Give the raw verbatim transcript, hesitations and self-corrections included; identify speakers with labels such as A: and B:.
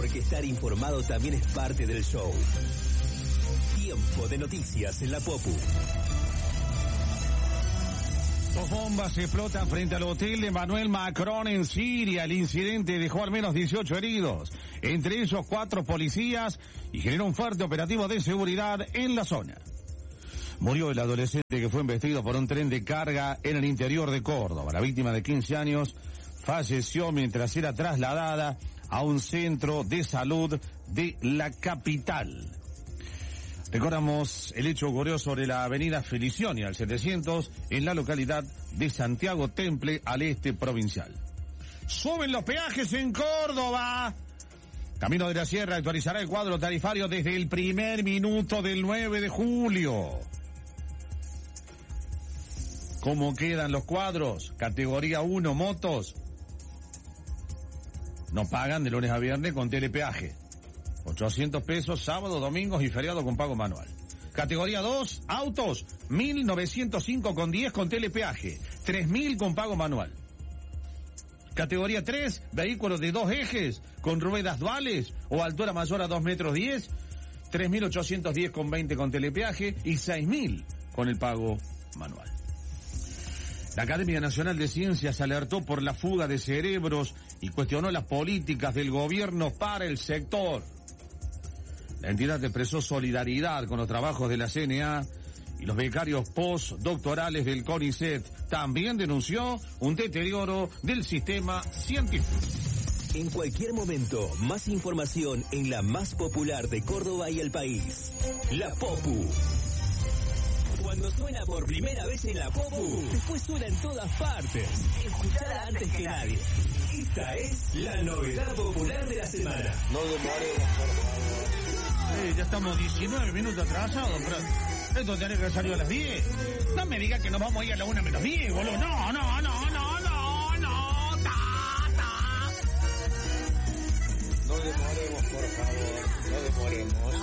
A: Porque estar informado también es parte del show. Tiempo de noticias en la Popu.
B: Dos bombas explotan frente al hotel de Emmanuel Macron en Siria. El incidente dejó al menos dieciocho heridos, entre ellos cuatro policías, y generó un fuerte operativo de seguridad en la zona. Murió el adolescente que fue embestido por un tren de carga en el interior de Córdoba. La víctima de quince años falleció mientras era trasladada a un centro de salud de la capital. Recordamos, el hecho ocurrió sobre la avenida Felicioni al setecientos en la localidad de Santiago Temple, al este provincial. Suben los peajes en Córdoba. Camino de la Sierra actualizará el cuadro tarifario desde el primer minuto del nueve de julio. ¿Cómo quedan los cuadros? Categoría uno, motos. No pagan de lunes a viernes con telepeaje. ochocientos pesos sábado, domingos y feriado con pago manual. Categoría dos, autos, mil novecientos cinco con diez con telepeaje, tres mil con pago manual. Categoría tres, vehículos de dos ejes con ruedas duales o altura mayor a dos metros diez, tres mil ochocientos diez con veinte con telepeaje y seis mil con el pago manual. La Academia Nacional de Ciencias alertó por la fuga de cerebros y cuestionó las políticas del gobierno para el sector. La entidad expresó solidaridad con los trabajos de la C N A y los becarios postdoctorales del CONICET. También denunció un deterioro del sistema científico.
A: En cualquier momento, más información en la más popular de Córdoba y el país. La Popu. Cuando suena por primera vez en la Popu, después suena en todas partes. Escuchala antes que nadie. Esta es la novedad popular de la semana.
C: No demoremos, por favor.
B: Eh, ya estamos diecinueve minutos atrasados, pero esto tiene que salir a las diez. No me digas que nos vamos a ir a la una menos diez, boludo. No, no, no, no, no, no, ta, ta.
C: No demoremos, por favor. No demoremos.